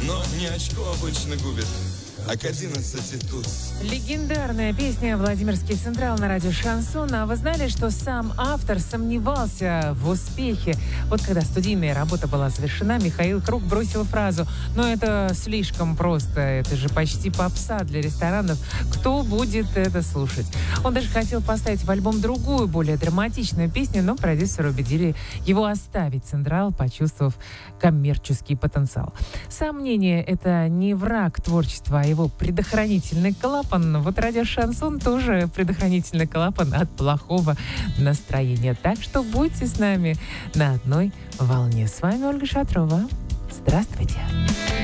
Но не очко обычно губит, а к 11 туз. Легендарная песня «Владимирский Централ» на радио «Шансон». А вы знали, что сам автор сомневался в успехе? Вот когда студийная работа была завершена, Михаил Круг бросил фразу: «Но это слишком просто, это же почти попса для ресторанов. Кто будет это слушать?» Он даже хотел поставить в альбом другую, более драматичную песню, но продюсеры убедили его оставить «Централ», почувствовав коммерческий потенциал. Сомнение — это не враг творчества, а его предохранительный клапан. Вот радио «Шансон» тоже предохранительный клапан от плохого настроения. Так что будьте с нами на одной волне. С вами Ольга Шатрова. Здравствуйте.